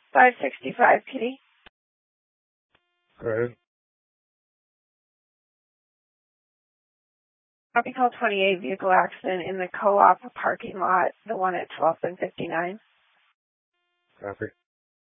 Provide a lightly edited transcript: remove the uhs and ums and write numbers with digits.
565 PD. Go ahead. Copy call 28, vehicle accident in the co-op parking lot, the one at 12th and 59. Copy.